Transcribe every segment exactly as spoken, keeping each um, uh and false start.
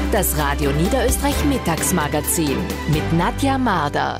Das Radio Niederösterreich Mittagsmagazin mit Nadja Marder.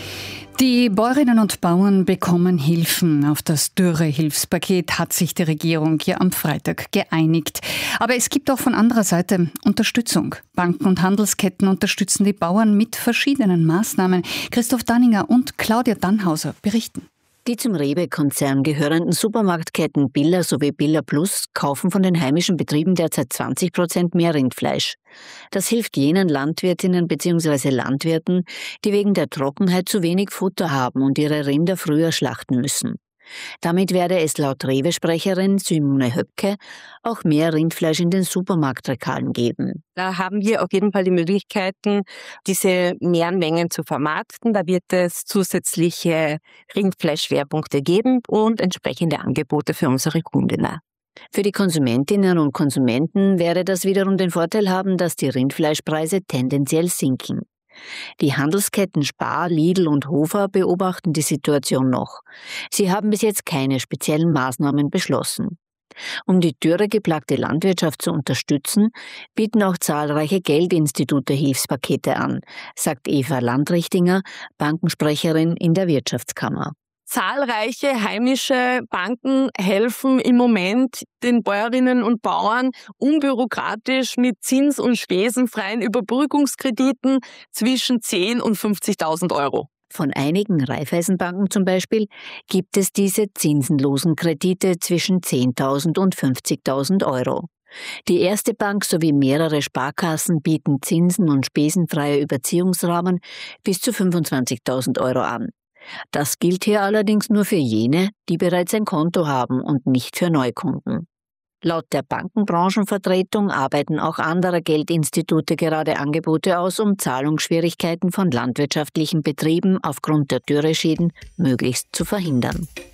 Die Bäuerinnen und Bauern bekommen Hilfen. Auf das Dürrehilfspaket hat sich die Regierung ja am Freitag geeinigt. Aber es gibt auch von anderer Seite Unterstützung. Banken und Handelsketten unterstützen die Bauern mit verschiedenen Maßnahmen. Christoph Danninger und Claudia Dannhauser berichten. Die zum Rewe-Konzern gehörenden Supermarktketten Billa sowie Billa Plus kaufen von den heimischen Betrieben derzeit zwanzig Prozent mehr Rindfleisch. Das hilft jenen Landwirtinnen bzw. Landwirten, die wegen der Trockenheit zu wenig Futter haben und ihre Rinder früher schlachten müssen. Damit werde es laut Rewe-Sprecherin Simone Höpke auch mehr Rindfleisch in den Supermarktregalen geben. Da haben wir auf jeden Fall die Möglichkeiten, diese mehreren Mengen zu vermarkten. Da wird es zusätzliche Rindfleischschwerpunkte geben und entsprechende Angebote für unsere Kundinnen. Für die Konsumentinnen und Konsumenten werde das wiederum den Vorteil haben, dass die Rindfleischpreise tendenziell sinken. Die Handelsketten Spar, Lidl und Hofer beobachten die Situation noch. Sie haben bis jetzt keine speziellen Maßnahmen beschlossen. Um die dürregeplagte Landwirtschaft zu unterstützen, bieten auch zahlreiche Geldinstitute Hilfspakete an, sagt Eva Landrichtinger, Bankensprecherin in der Wirtschaftskammer. Zahlreiche heimische Banken helfen im Moment den Bäuerinnen und Bauern unbürokratisch mit zins- und spesenfreien Überbrückungskrediten zwischen zehntausend und fünfzigtausend Euro. Von einigen Raiffeisenbanken zum Beispiel gibt es diese zinsenlosen Kredite zwischen zehntausend und fünfzigtausend Euro. Die Erste Bank sowie mehrere Sparkassen bieten zinsen- und spesenfreie Überziehungsrahmen bis zu fünfundzwanzigtausend Euro an. Das gilt hier allerdings nur für jene, die bereits ein Konto haben und nicht für Neukunden. Laut der Bankenbranchenvertretung arbeiten auch andere Geldinstitute gerade Angebote aus, um Zahlungsschwierigkeiten von landwirtschaftlichen Betrieben aufgrund der Dürreschäden möglichst zu verhindern.